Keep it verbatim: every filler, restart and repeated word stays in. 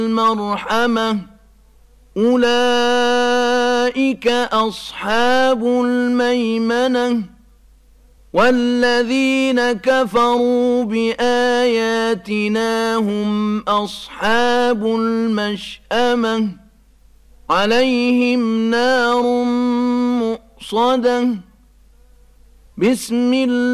المرحمة أولئك أصحاب الميمنة والذين كفروا بآياتنا هم أصحاب المشأمة عليهم نار مؤصدة بسم الله